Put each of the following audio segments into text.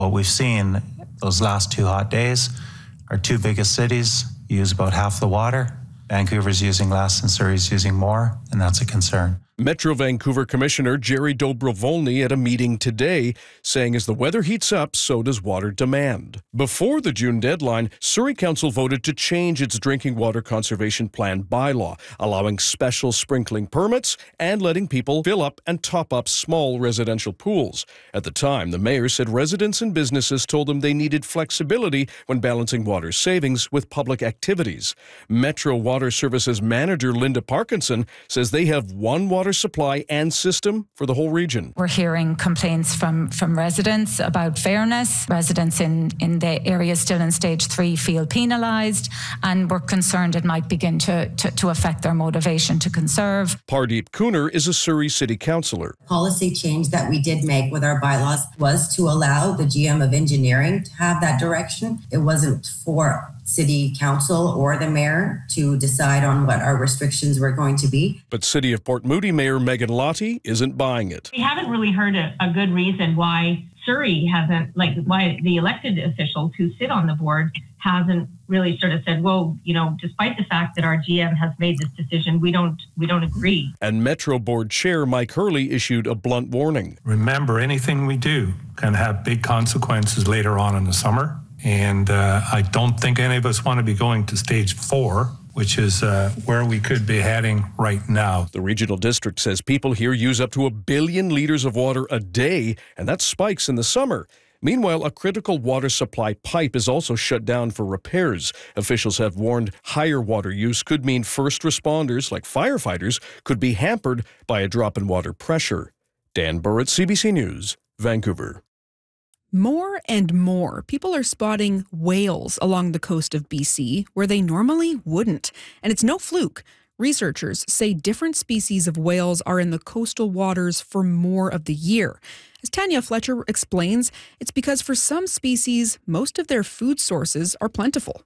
What we've seen those last 2 hot days, our 2 biggest cities use about half the water. Vancouver's using less and Surrey's using more, and that's a concern. Metro Vancouver Commissioner Jerry Dobrovolny at a meeting today saying as the weather heats up, so does water demand. Before the June deadline, Surrey Council voted to change its drinking water conservation plan bylaw, allowing special sprinkling permits and letting people fill up and top up small residential pools. At the time, the mayor said residents and businesses told them they needed flexibility when balancing water savings with public activities. Metro Water Services manager Linda Parkinson says they have one water supply and system for the whole region. We're hearing complaints from residents about fairness. Residents in the area still in stage 3 feel penalised, and we're concerned it might begin to affect their motivation to conserve. Pardeep Kunar is a Surrey City Councillor. Policy change that we did make with our bylaws was to allow the GM of engineering to have that direction. It wasn't for City Council or the Mayor to decide on what our restrictions were going to be. But City of Port Moody Mayor Megan Lottie isn't buying it. We haven't really heard a good reason why Surrey hasn't, why the elected officials who sit on the board hasn't really sort of said, well, despite the fact that our GM has made this decision, we don't agree. And Metro Board Chair Mike Hurley issued a blunt warning. Remember, anything we do can have big consequences later on in the summer. And I don't think any of us want to be going to stage 4, which is where we could be heading right now. The regional district says people here use up to 1 billion litres of water a day, and that spikes in the summer. Meanwhile, a critical water supply pipe is also shut down for repairs. Officials have warned higher water use could mean first responders, like firefighters, could be hampered by a drop in water pressure. Dan Burrett, CBC News, Vancouver. More and more people are spotting whales along the coast of BC where they normally wouldn't. And it's no fluke. Researchers say different species of whales are in the coastal waters for more of the year. As Tanya Fletcher explains, it's because for some species, most of their food sources are plentiful.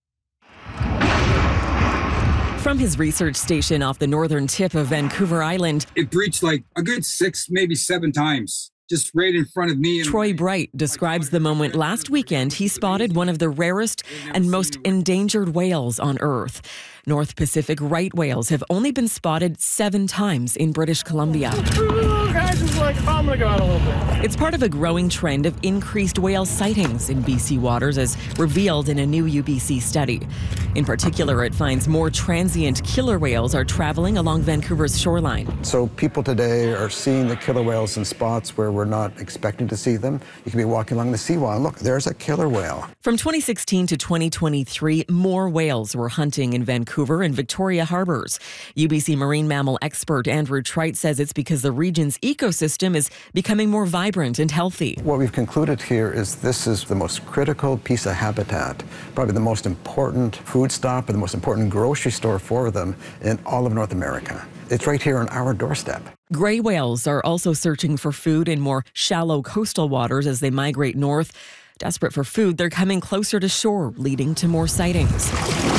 From his research station off the northern tip of Vancouver Island, it breached like a good 6, maybe 7 times. Just right in front of me. Troy Bright describes the moment last weekend he spotted one of the rarest and most endangered whales on Earth. North Pacific right whales have only been spotted 7 times in British Columbia. It's part of a growing trend of increased whale sightings in BC waters, as revealed in a new UBC study. In particular, it finds more transient killer whales are traveling along Vancouver's shoreline. So people today are seeing the killer whales in spots where we're not expecting to see them. You can be walking along the seawall and look, there's a killer whale. From 2016 to 2023, more whales were hunting in Vancouver and Victoria harbors. UBC marine mammal expert Andrew Trite says it's because the region's ecosystem is becoming more vibrant and healthy. What we've concluded here is this is the most critical piece of habitat, probably the most important food stop and the most important grocery store for them in all of North America. It's right here on our doorstep. Gray whales are also searching for food in more shallow coastal waters as they migrate north. Desperate for food, they're coming closer to shore, leading to more sightings.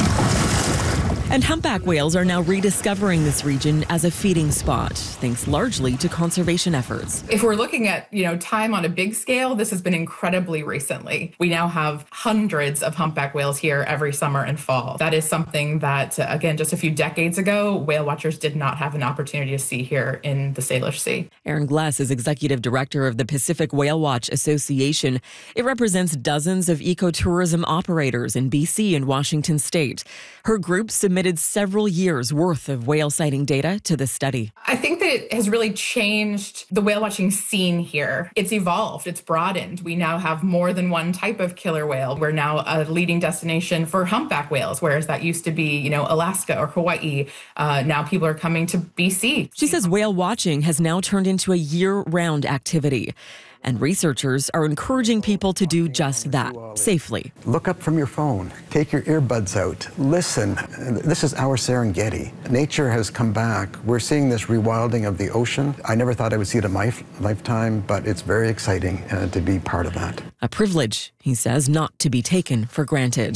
And humpback whales are now rediscovering this region as a feeding spot, thanks largely to conservation efforts. If we're looking at, time on a big scale, this has been incredibly recently. We now have hundreds of humpback whales here every summer and fall. That is something that, again, just a few decades ago, whale watchers did not have an opportunity to see here in the Salish Sea. Erin Gless is executive director of the Pacific Whale Watch Association. It represents dozens of ecotourism operators in BC and Washington state. Her group submitted several years' worth of whale sighting data to the study. I think that it has really changed the whale watching scene here. It's evolved, it's broadened. We now have more than one type of killer whale. We're now a leading destination for humpback whales, whereas that used to be, Alaska or Hawaii. Now people are coming to BC. She says whale watching has now turned into a year-round activity. And researchers are encouraging people to do just that, safely. Look up from your phone. Take your earbuds out. Listen. This is our Serengeti. Nature has come back. We're seeing this rewilding of the ocean. I never thought I would see it in my lifetime, but it's very exciting to be part of that. A privilege, he says, not to be taken for granted.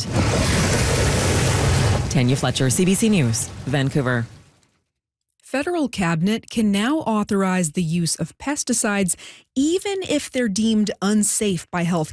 Tanya Fletcher, CBC News, Vancouver. Federal cabinet can now authorize the use of pesticides even if they're deemed unsafe by health